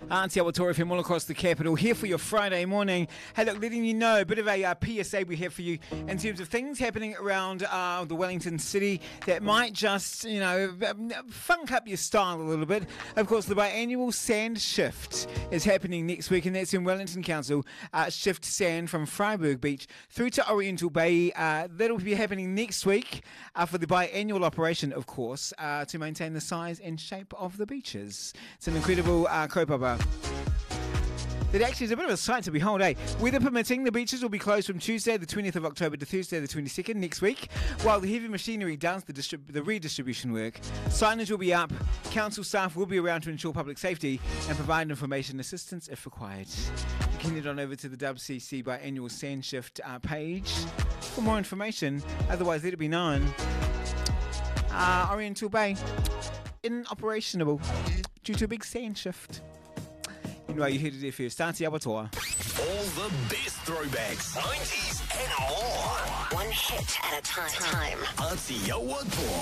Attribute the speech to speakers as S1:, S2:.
S1: Auntie Awatora FM all across the capital, here for your Friday morning. Hey, look, letting you know, a bit of a PSA we have for you in terms of things happening around the Wellington city that might just, funk up your style a little bit. Of course, the biannual sand shift is happening next week, and that's in Wellington Council. Shift sand from Freiburg Beach through to Oriental Bay. That'll be happening next week for the biannual operation, of course, to maintain the size and shape of the beaches. It's an incredible kaupapa. It actually is a bit of a sight to behold, eh? Weather permitting, the beaches will be closed from Tuesday the 20th of October to Thursday the 22nd next week, while the heavy machinery does the redistribution work. Signage will be up, council staff will be around to ensure public safety and provide information assistance if required. You can head on over to the WCC biannual sand shift page for more information. Otherwise, let it be known, Oriental Bay inoperational due to a big sand shift. Anyway, you heard it there first. Auntie Awatora.
S2: All the best throwbacks, 90s and more.
S3: One hit at a time.
S2: Auntie Awatora.